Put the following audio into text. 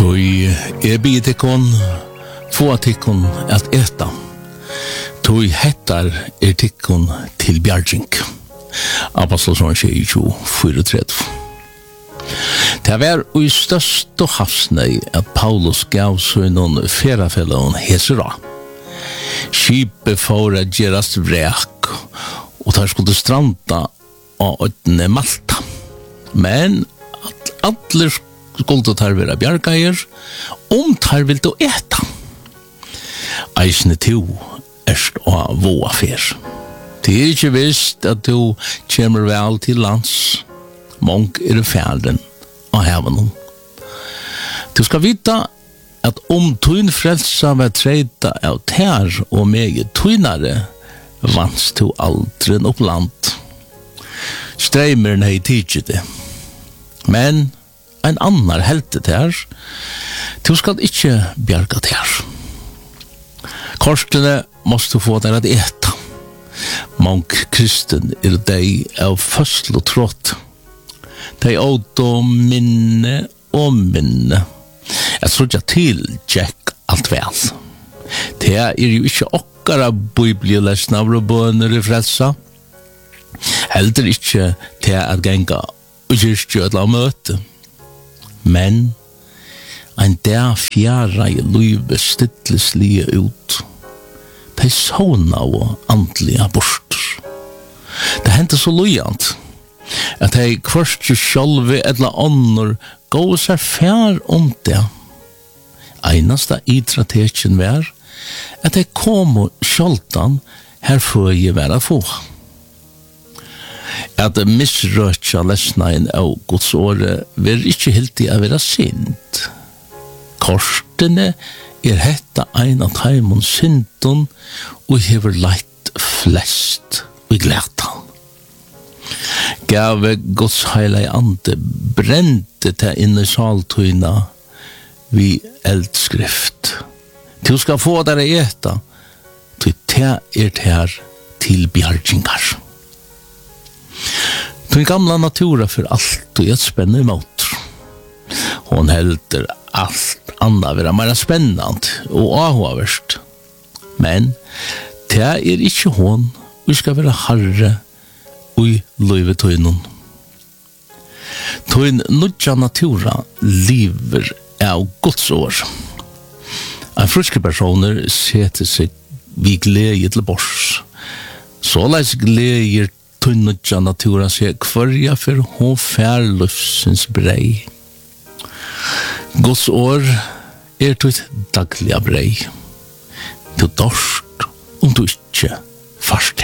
Tui bitikon, få tikon at eta. Tui hettar tikon til bjarging. Apostolsson 24:34. Det var i største havsnei at Paulus gav sønnen ferafellon hesera. Skipet for å gjerast vrek, og der skulle stranda av øyne Malta. Men at alle skulle tar være bjargeier, tar vil du eta. Eisne to erst å våa fer. Det ikke visst at du kommer vel til lands, mång ferden av heaven. Du skal vite at tøyn frelsa var treita av tær og meget tøynare, vans to aldren opp land. Streimeren hei tidsi det. Men en annar heltet her, du skal ikke bjarga her. Korsene måste få der at eta. Mång kristen deg av fødsel og trått. De åto minne og minne. Jeg tror ikke til Jack alt vel. Det jo ikke okkara bibliolesna av bønner I frelsa. Heldur ikke til at genga og kyrkjødla møte. Men en der fjara I løyve stidleslige ut. De såna og andlige borster. Det hendte så løyant at de kvørste sjálvi eller ånder gå seg fær det. Einasta idratetsjen var at de kom sjoldan her før jeg var få. At misrøtja lesnain av Guds åre var ikke helt I å være sint. Korstene hetta ein av taimon synden og hever leit flest og glætan. Gave Guds heilei ande brente til inne saltøyna vi eldskrift. Du skal få dere eta, til det her til bjargingar. Den gamla natura for alt og et spennende måter. Hon helder alt annet være mer spennende og avhåverst. Men det ikke hon, vi skal være herre og løyve tøynen. Tøyn nødja natura lever av Guds år. En friske personer setter seg vi glede til bors. Så leis gleder tøyn nødja natura seg kvarja for hun færlufsens brei. Guds år tøyt daglige brei. Du dorst om du ikke fast